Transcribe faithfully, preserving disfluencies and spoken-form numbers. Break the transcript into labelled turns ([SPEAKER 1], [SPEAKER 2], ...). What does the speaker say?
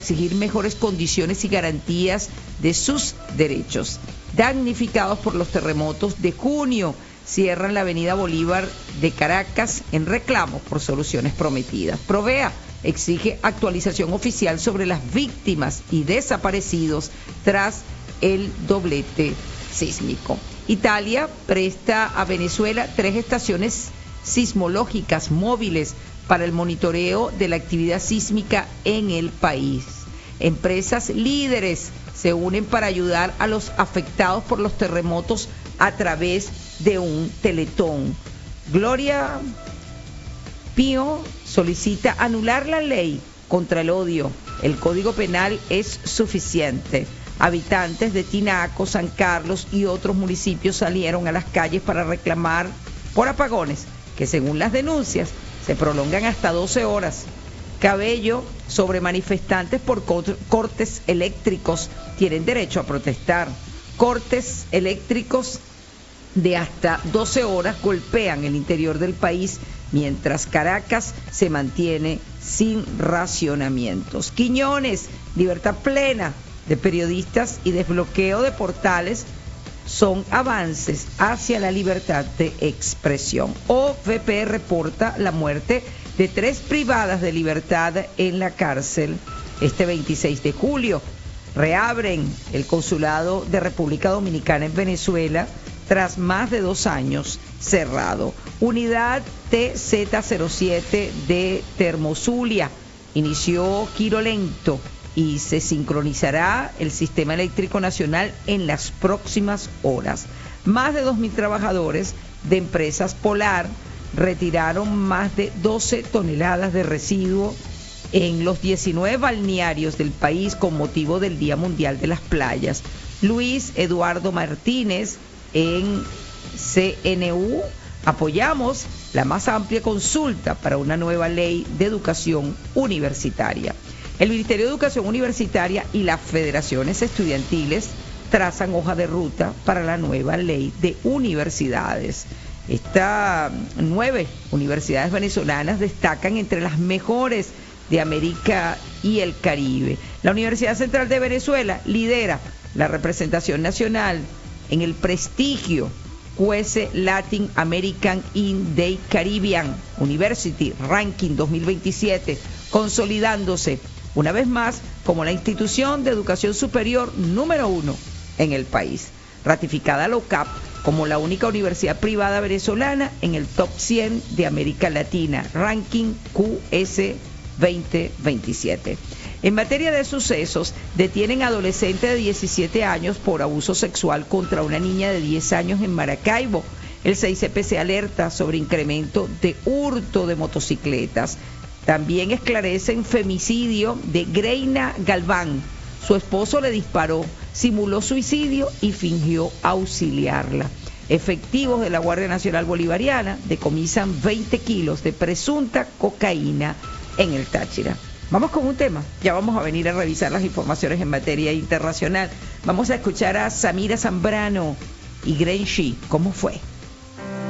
[SPEAKER 1] exigir mejores condiciones y garantías de sus derechos. Damnificados por los terremotos de junio, cierran la avenida Bolívar de Caracas en reclamo por soluciones prometidas. Provea exige actualización oficial sobre las víctimas y desaparecidos tras el doblete sísmico. Italia presta a Venezuela tres estaciones sismológicas móviles para el monitoreo de la actividad sísmica en el país. Empresas líderes se unen para ayudar a los afectados por los terremotos a través de un teletón. Gloria Pío solicita anular la ley contra el odio. El Código Penal es suficiente. Habitantes de Tinaco, San Carlos y otros municipios salieron a las calles para reclamar por apagones que, según las denuncias, se prolongan hasta doce horas. Cabello sobre manifestantes por cortes eléctricos. Tienen derecho a protestar. Cortes eléctricos de hasta doce horas golpean el interior del país, mientras Caracas se mantiene sin racionamientos. Quiñones, libertad plena de periodistas y desbloqueo de portales son avances hacia la libertad de expresión. O V P reporta la muerte de tres privadas de libertad en la cárcel este veintiséis de julio. Reabren el consulado de República Dominicana en Venezuela tras más de dos años cerrado. Unidad T Z cero siete de Termozulia inició giro lento y se sincronizará el sistema eléctrico nacional en las próximas horas. Más de dos mil trabajadores de empresas Polar retiraron más de doce toneladas de residuos en los diecinueve balnearios del país con motivo del Día Mundial de las Playas. Luis Eduardo Martínez en C N U: apoyamos la más amplia consulta para una nueva ley de educación universitaria. El Ministerio de Educación Universitaria y las federaciones estudiantiles trazan hoja de ruta para la nueva ley de universidades. Estas nueve universidades venezolanas destacan entre las mejores de América y el Caribe. La Universidad Central de Venezuela lidera la representación nacional en el prestigio Q S Latin American in the Caribbean University Ranking dos mil veintisiete, consolidándose una vez más como la institución de educación superior número uno en el país. Ratificada la O C A P como la única universidad privada venezolana en el top cien de América Latina, Ranking Q S veinte veintisiete. En materia de sucesos, detienen a adolescente de diecisiete años por abuso sexual contra una niña de diez años en Maracaibo. El seis C P C alerta sobre incremento de hurto de motocicletas. También esclarecen femicidio de Greina Galván. Su esposo le disparó, simuló suicidio y fingió auxiliarla. Efectivos de la Guardia Nacional Bolivariana decomisan veinte kilos de presunta cocaína en el Táchira. Vamos con un tema, ya vamos a venir a revisar las informaciones en materia internacional. Vamos a escuchar a Samira Zambrano y Grenshi, ¿cómo fue?